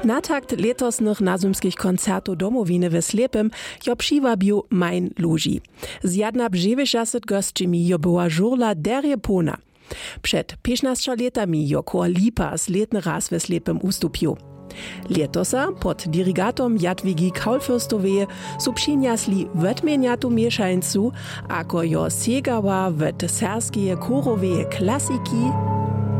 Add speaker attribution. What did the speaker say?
Speaker 1: Natakt letosnych nazymskich koncertów domowiny w Slepym jo přiwabił Mein Logi. Zjadna bżewišaset gościmi jo była żurla derje pona. Przed 15 latami jo chor Lipa letny raz w Slepym ustupił. Letosa pod dirigatom Jadwigi Kaulfürstoweje su přiniasli wetmeniatu mieszańcu, ako jo segała wet serskie choroweje klasiki